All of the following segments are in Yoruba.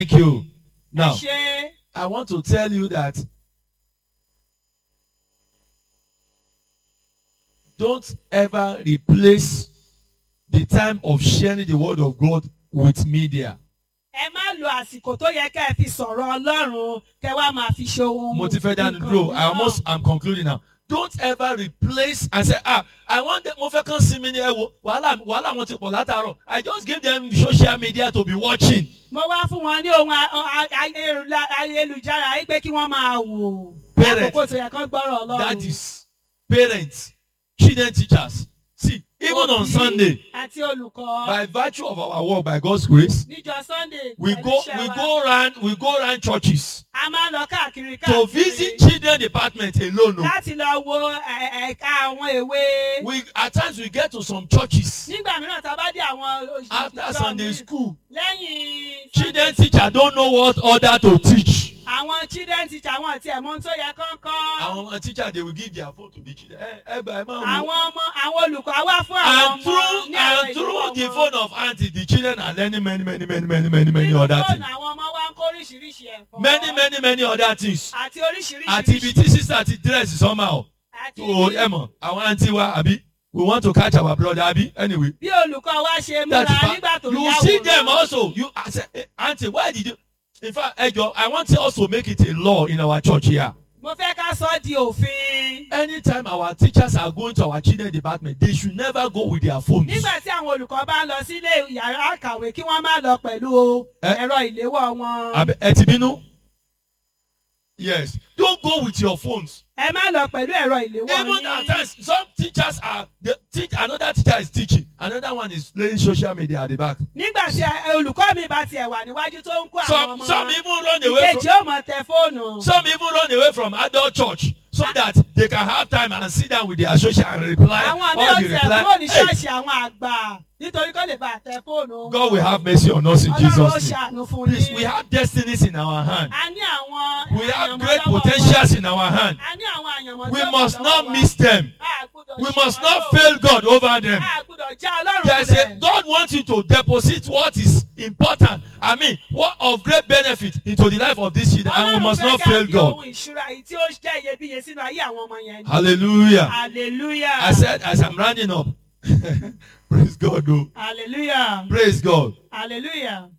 Thank you. Now, ṣe I want to tell you that don't ever replace the time of sharing the word of God with media. ẹ má lo àsìkò tó yẹ kẹ́ ẹ fi sọ̀rọ̀ Ọlọ́run kẹ́ wá máa fi ṣe ohun. Mo ti fẹ́ dánu dúró. I'm concluding now. Don't ever replace and say, I want them, mo fẹ́ kàn sí mi ní ẹ wo, wàhálà wọn ti pọ̀ látàárọ̀. I just give them social media to be watching. Mo wá fún wọn ní ohun ayélujára yìí pé kí wọ́n máa wò. Parents, Àkókò tó yẹ kán gbọ́rọ̀ Ọlọ́run. that is parents, children, teachers. See, even on Sunday, àti olùkọ́. by virtue of our work, by God's grace, Níjọ́ Sunday. we go around churches A máa lọ káàkiri to visit children department alone. láti lọ wo ẹ̀ka àwọn èwe. At times we get to some churches Nígbà mìíràn tá a bá dé àwọn after Sunday school. lẹ́yìn Children teacher don't know what order to teach. àwọn children teacher àwọn àti ẹ̀mọ́ tó yẹ kọ́ńkọ́. Our teacher, they will give their phone to the children. Àwọn olùkọ́ wá fún àwọn And ọmọ ní àwọn through the wọn. phone of auntie, the children are learning many other things. Àwọn ọmọ wa ń kó oríṣiríṣi ẹ̀kọ́. Many other things. Àti oríṣiríṣi. Àti ibi tí sister ti dress somehow. Àti So, Emma, our auntie wa, abi, we want to catch our brother, abi, anyway. bí olùkọ́ wa ṣe múra That's nígbà tó you see them also. I say, auntie, why did you? In fact, Ejo, I want to also make it a law in our church here. Mo fẹ́ ká sọ di òfin. Anytime our teachers are going to our children department, they should never go with their phones. Nígbà tí àwọn olùkọ́ bá ń lọ sílé yàrá àkàwé kí wọ́n má lọ pẹ̀lú ẹ̀rọ ìléwọ́ wọn. Ẹ ti bínú? Yes. Don't go with your phones. Ẹ má lọ pẹ̀lú ẹ̀rọ ìléwọ́ Even at times, some teachers another teacher is teaching, another one is playing social media at the back. Nígbà tí olùkọ́ mi bá tiẹ̀ wà níwájú tó ń kó àwọn ọmọ. Some even run away Ìkejì ó mọ tẹ fóònù. Some even run away from adult church so that they can have time and sit down with their social and reply. Àwọn àmì ọ̀sẹ̀ kúrò ní ṣọ́ọ̀ṣì àwọn àgbà nítorí kó lè bá tẹ fóònù. God will have mercy on us in Ọlọ́run ó Jesus' name. ṣàánú fún Please, yín. we have destinies in our hand. A ní àwọn We have àyànmọ́ great lọ́wọ́ wa. potentials in our hand. A ní àwọn àyànmọ́ We tó must pọ̀ not lọ́wọ́ wa. miss them. A gbọ́dọ̀ We ṣe must wọ́n not lò. fail God over them. A gbọ́dọ̀ já Ọlọ́run There's a kulẹ̀. God wants you to deposit what is important. What of great benefit into the life of this children, and we must not fail Ọlọ́run fẹ́ ká fi God. ohun ìṣúra èyí tí ó jẹ́ iyebíye sínú ayé àwọn ọmọ yẹn. Hallelujah. Hallelujah. I said as I'm rounding up. Praise God, though. Hallelujah. Praise God. Hallelujah.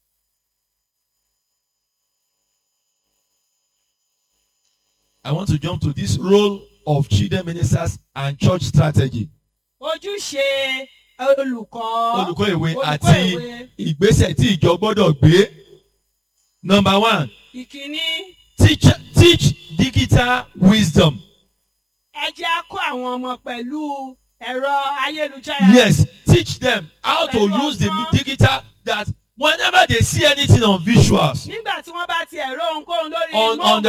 I want to jump to this role of children ministers and church strategy. Ojúṣe olùkọ́. Olùkọ́ ìwé Olùkọ́ àti ìwé. ìgbésẹ̀ tí ìjọ gbọ́dọ̀ gbé. Number 1, Ìkíní. teach digital wisdom. Ẹ jẹ́ á kọ́ àwọn ọmọ pẹ̀lú ẹ̀rọ ayélujára. Yes, teach them how to use the digital, that whenever they see anything on visuals, Nígbà tí wọ́n bá ti ẹ̀rọ ohunkóhun lórí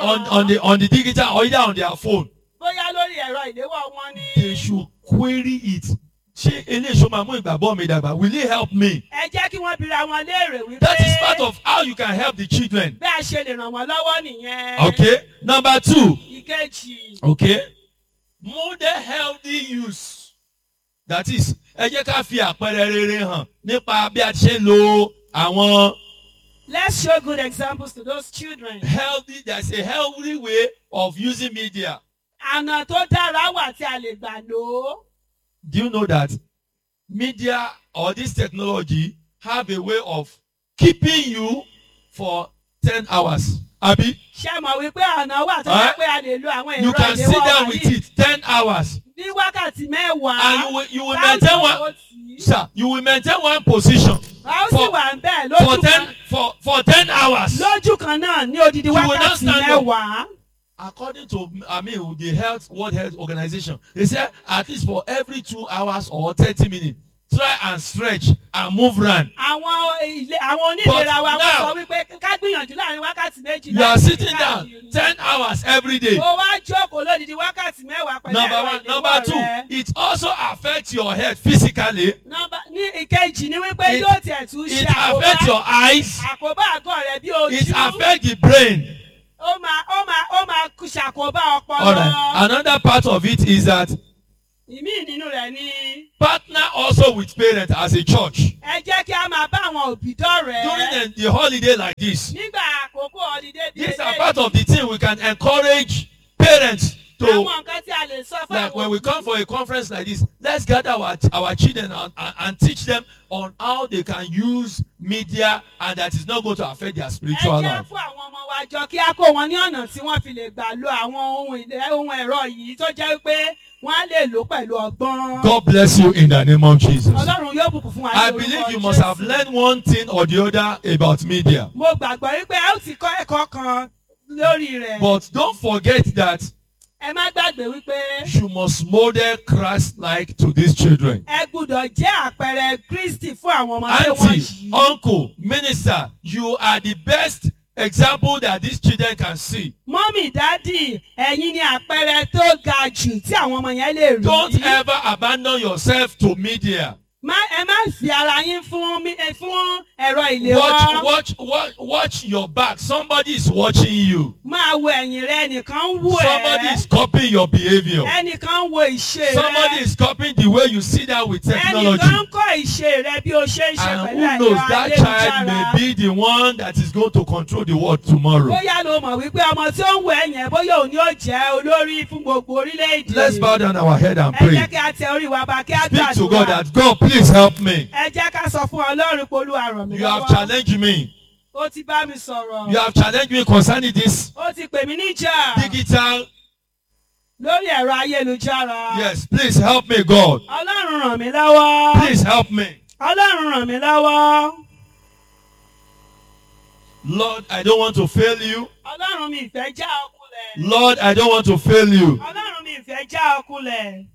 on the digital or either on their phone, bóyá lórí ẹ̀rọ ìléwọ́ wọn ni. they should query it. Ṣé eléyìí máa mú ìgbàgbọ́ mi dàgbà? Will it help me? Ẹ jẹ́ kí wọ́n bira wọn léèrè wípé. That is part of how you can help the children. Bí a ṣe lè ràn wọ́n lọ́wọ́ nìyẹn. Okay. Number 2. Ìkejì. Okay. Model healthy use. That is, ẹ jẹ́ ká fi àpẹẹrẹ rere hàn nípa bí a ti ṣe ń lo àwọn Let's show good examples to those children. there's a healthy way of using media. Àna tó dára wà tí a lè gbà lò ó. Do you know that media or this technology have a way of keeping you for 10 hours? Abi? Ṣé mọ̀ wípé àna wà tó jẹ́ pé a lè lo àwọn You ẹ̀rọ can sit ìléwọ́ down wa with yìí it 10 hours. ní wákàtí mẹ́wàá. And you will maintain one, sir, you will maintain one position A ó sì wà ń bẹ̀ lójú kan. for 10 hours. Lójú kan náà ní odidi will not wákàtí stand up. mẹ́wàá. According to the World Health Organization, they say at least for every 2 hours or 30 minutes, try and stretch and move round. Àwọn onílera wa wọ́n now, sọ wípé ká gbìyànjú láàrin wákàtí méjì. You are sitting down 10 hours every day. Mo wá jókòó lódidi wákàtí mẹ́wàá pẹ̀lú Number ẹ̀rọ 1. ìléwọ́ Number 2, rẹ. it also affects your health physically. Ní ìkejì ni wípé yóò tiẹ̀ tún ṣe It affects your eyes. àkóbá àgọ́ rẹ bí ojú. It affects the brain. Ó máa ṣàkóbá All right. ọpọlọ. Another part of it is that ìmí nínú rẹ̀ ni. Partner also with parents as a church. Ẹ jẹ́ kí a máa bá àwọn òbí dọ́rẹ̀ẹ́. During the holiday like this, Nígbà àkókò holiday bíi these are part of the thing we can encourage parents to. àwọn nǹkan tí a lè sọ fún Like when àwọn we come for a conference like this, let's gather our children and teach them on how they can use media and that is not going to affect their spiritual ẹ jẹ́ life. fún àwọn ọmọ wa jọ kí a kó wọn ní ọ̀nà tí wọ́n fi lè gbà lo àwọn ohun ẹ̀rọ yìí tó jẹ́ pé wọ́n á lè lò pẹ̀lú ọgbọ́n. God bless you in the name of Jesus. Ọlọ́run yóò bùkún fún wa ní I orúkọ believe you must have Jésù. learned one thing or the other about media. Mo gbàgbọ́ wípé ẹ ó ti kọ́ ẹ̀kọ́ kan lórí rẹ̀. But don't forget that Ẹ má gbàgbé wípé you must model Christ-like to these children. ẹ gbúdọ̀ jẹ́ àpẹẹrẹ Kristi fún àwọn ọmọdé Auntie, wọ̀nyí. uncle, minister, you are the best example that these children can see. Mọ́mì dádì ẹ̀yin ni àpẹẹrẹ tó ga jù tí àwọn ọmọ yẹn lè rí. Don't ever abandon yourself to media. Ẹ má fi ara yín fún ẹ̀rọ ìléwọ́. Watch your back. Somebody is watching you. Máa wo ẹ̀yìn rẹ, ẹnìkan ń wò ẹ́. Somebody is copying your behavior. Ẹnìkan ń wo ìṣe rẹ. Somebody is copying the way you sit down with technology. Ẹnìkan ń kọ́ ìṣe rẹ bí o ṣe ń ṣe And pẹ̀lú who ẹ̀rọ knows, that child may ayélujára. be the one that is going to control the world tomorrow. Bóyá ló mọ̀ wípé ọmọ tí ó ń wo ẹ̀yìn bóyá òun yóò jẹ́ olórí fún gbogbo orílẹ̀-èdè. Let's bow down our head and Ẹ jẹ́ pray. kí a tẹ orí wa bá kí a Speak to God gbàdúrà. that God, please help me. Ẹ jẹ́ ká sọ fún Ọlọ́run pé Olúwa ràn mí You have lọ́wọ́. challenged me. Ó ti bá mi sọ̀rọ̀. You have challenged me concerning this Ó ti pè mí níjà digital. lórí ẹ̀rọ ayélujára. Yes, please help me, God. Ọlọ́run ràn mí lọ́wọ́. Please help me. Ọlọ́run ràn mí lọ́wọ́. Lord, I don't want to fail you. Ọlọ́run mi ìfẹ́ já ọ kulẹ̀. Lord, I don't want to fail you. Ọlọ́run mi ìfẹ́ já ọ kulẹ̀.